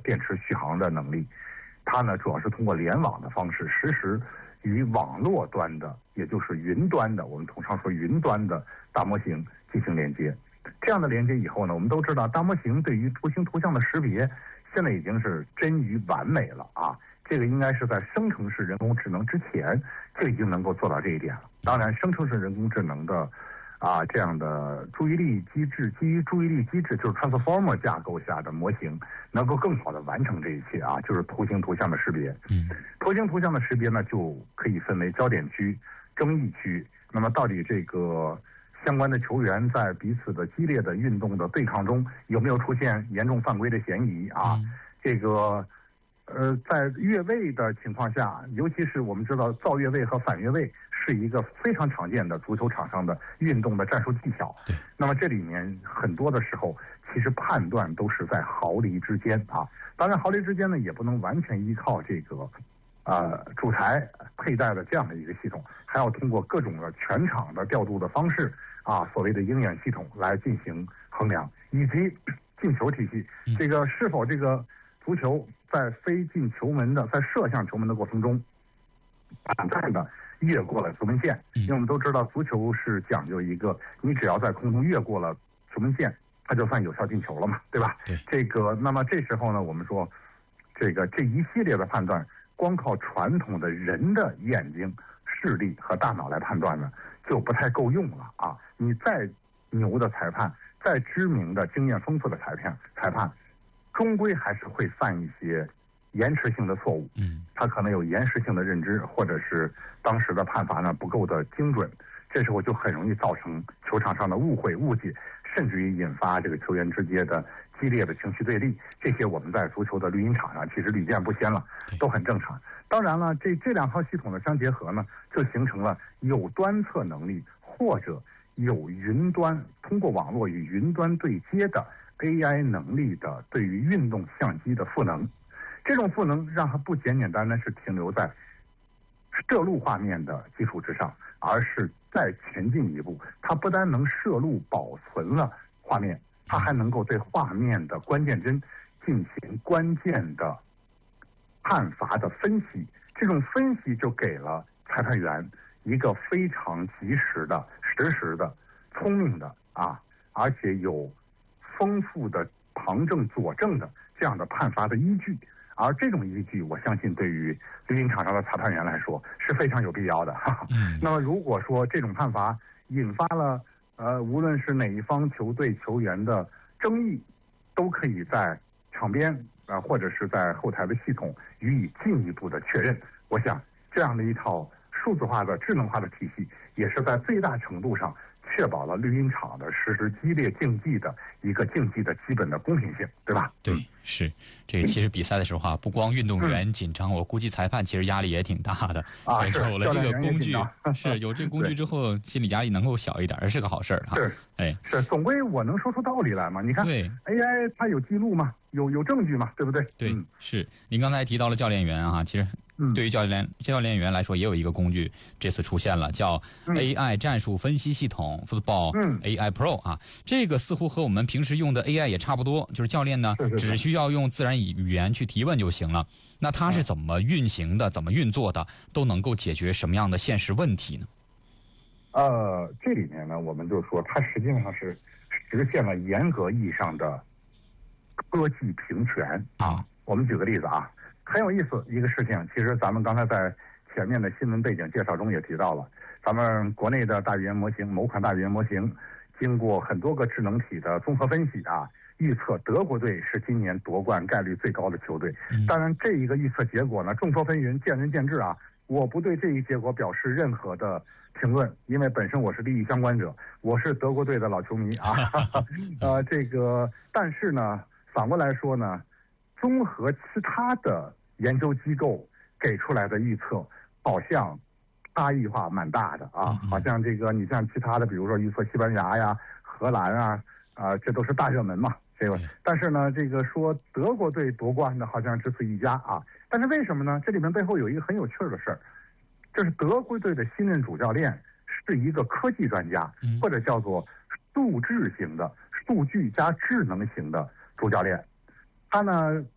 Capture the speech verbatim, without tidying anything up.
电池续航的能力。它呢主要是通过联网的方式，实时与网络端的，也就是云端的，我们通常说云端的大模型进行连接。这样的连接以后呢，我们都知道大模型对于图形图像的识别现在已经是臻于完美了啊。这个应该是在生成式人工智能之前就已经能够做到这一点了。当然生成式人工智能的啊这样的注意力机制，基于注意力机制就是 transformer 架构下的模型能够更好的完成这一切啊，就是图形图像的识别。 嗯， 图形图像的识别呢就可以分为焦点区、争议区。那么到底这个相关的球员在彼此的激烈的运动的对抗中有没有出现严重犯规的嫌疑啊？ 嗯、 这个呃，在越位的情况下，尤其是我们知道造越位和反越位是一个非常常见的足球场上的运动的战术技巧。 对， 那么这里面很多的时候，其实判断都是在毫厘之间啊。当然，毫厘之间呢，也不能完全依靠这个呃主裁佩戴的这样的一个系统，还要通过各种的全场的调度的方式啊，所谓的鹰眼系统来进行衡量，以及进球体系，这个是否这个足球在飞进球门的，在射向球门的过程中，短暂的越过了球门线。因为我们都知道，足球是讲究一个，你只要在空中越过了球门线，它就算有效进球了嘛，对吧？ 对。 这个，那么这时候呢，我们说，这个这一系列的判断，光靠传统的人的眼睛、视力和大脑来判断呢，就不太够用了啊！你再牛的裁判，再知名的、经验丰富的裁判，裁判。终归还是会犯一些延迟性的错误， 嗯， 他可能有延时性的认知，或者是当时的判罚呢不够的精准，这时候就很容易造成球场上的误会、误解，甚至于引发这个球员之间的激烈的情绪对立。这些我们在足球的绿茵场上其实屡见不鲜了，都很正常。当然了，这这两套系统的相结合呢，就形成了有端测能力或者有云端通过网络与云端对接的A I 能力的对于运动相机的赋能。这种赋能让它不简简单单是停留在摄录画面的基础之上，而是再前进一步，它不单能摄录保存了画面，它还能够对画面的关键帧进行关键的判罚的分析。这种分析就给了裁判员一个非常及时的、实时的、聪明的啊，而且有丰富的旁证佐证的这样的判罚的依据。而这种依据，我相信对于绿茵场上的裁判员来说是非常有必要的。 嗯， 那么如果说这种判罚引发了呃无论是哪一方球队球员的争议，都可以在场边啊、呃、或者是在后台的系统予以进一步的确认。我想这样的一套数字化的智能化的体系，也是在最大程度上确保了绿茵场的实时激烈竞技的一个竞技的基本的公平性，对吧？ 对，是这个。其实比赛的时候啊，不光运动员紧张，嗯、我估计裁判其实压力也挺大的。 啊，是有了这个工具，是有这个工具之后，心理压力能够小一点，是个好事儿哈。 是，哎，是，总归我能说出道理来嘛？你看，对 A I 它有记录嘛，有有证据嘛，对不对？ 对， 嗯、 是。您刚才提到了教练员啊，其实。对于教练教练员来说，也有一个工具，这次出现了，叫 A I 战术分析系统 Football A I Pro 啊。这个似乎和我们平时用的 A I 也差不多，就是教练呢只需要用自然语言去提问就行了。那它是怎么运行的，怎么运作的，都能够解决什么样的现实问题呢？ 呃，这里面呢，我们就说它实际上是实现了严格意义上的科技平权啊。我们举个例子啊。很有意思一个事情，其实咱们刚才在前面的新闻背景介绍中也提到了，咱们国内的大语言模型，某款大语言模型，经过很多个智能体的综合分析啊，预测德国队是今年夺冠概率最高的球队。当然，这一个预测结果呢，众说纷纭，见仁见智啊。我不对这一结果表示任何的评论，因为本身我是利益相关者，我是德国队的老球迷啊。呃，这个，但是呢，反过来说呢。综合其他的研究机构给出来的预测，好像差异化蛮大的啊。好像这个你像其他的，比如说预测西班牙呀、荷兰啊，啊、呃，这都是大热门嘛。这个，但是呢，这个说德国队夺冠的，好像只此一家啊。但是为什么呢？这里面背后有一个很有趣的事儿，就是德国队的新任主教练是一个科技专家，或者叫做数字型的、数据加智能型的主教练。他呢